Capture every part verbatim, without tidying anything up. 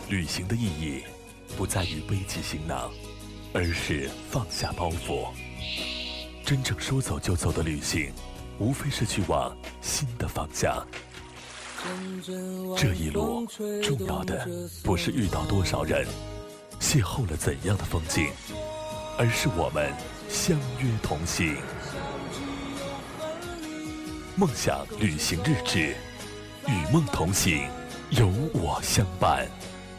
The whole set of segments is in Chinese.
旅行的意义不在于背起行囊，而是放下包袱。真正说走就走的旅行，无非是去往新的方向。这一路重要的不是遇到多少人，邂逅了怎样的风景，而是我们相约同行。梦想旅行日志，与梦同行，有我相伴。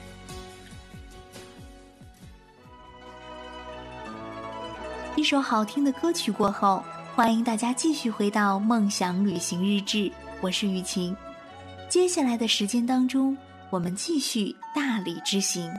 一首好听的歌曲过后，欢迎大家继续回到梦想旅行日志，我是雨晴。接下来的时间当中，我们继续大理之行。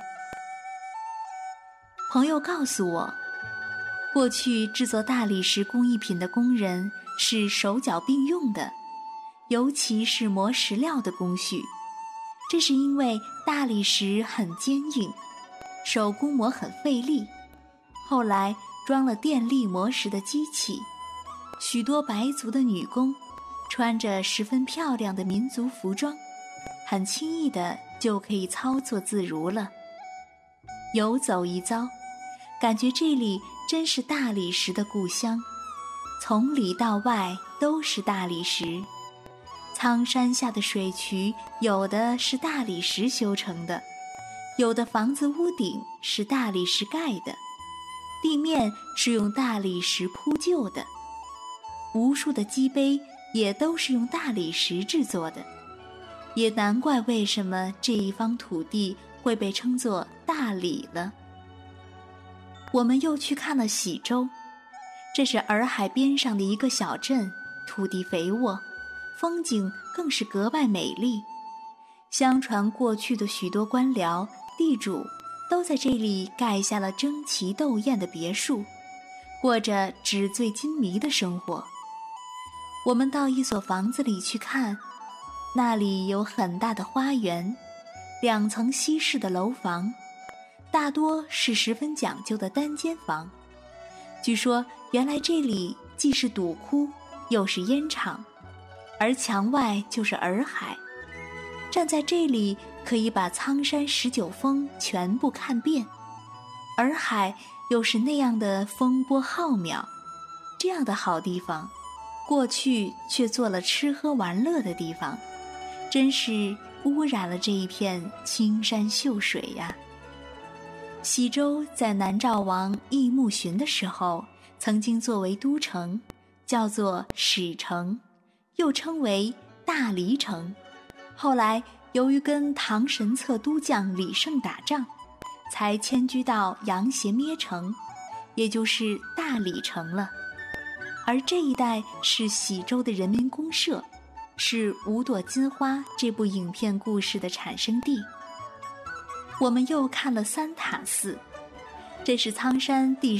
朋友告诉我，过去制作大理石工艺品的工人是手脚并用的，尤其是磨石料的工序。这是因为大理石很坚硬，手工磨很费力。后来装了电力磨石的机器，许多白族的女工穿着十分漂亮的民族服装，很轻易的就可以操作自如了。游走一遭，感觉这里真是大理石的故乡，从里到外都是大理石。苍山下的水渠有的是大理石修成的，有的房子屋顶是大理石盖的，地面是用大理石铺就的，无数的基碑也都是用大理石制作的，也难怪为什么这一方土地会被称作大理了。我们又去看了喜洲，这是洱海边上的一个小镇，土地肥沃，风景更是格外美丽。相传过去的许多官僚、地主都在这里盖下了争奇斗艳的别墅，过着纸醉金迷的生活。我们到一所房子里去看，那里有很大的花园，两层西式的楼房，大多是十分讲究的单间房。据说原来这里既是赌窟又是烟厂，而墙外就是洱海，站在这里可以把苍山十九峰全部看遍。洱海又是那样的风波浩渺，这样的好地方过去却做了吃喝玩乐的地方，真是污染了这一片青山秀水呀。喜洲在南诏王义穆寻的时候曾经作为都城，叫做始城，又称为大黎城。后来由于跟唐神策都将李胜打仗，才迁居到羊斜咩城，也就是大理城了。而这一带是喜洲的人民公社，是《五朵金花》这部影片故事的产生地。我们又看了三塔寺，这是苍山第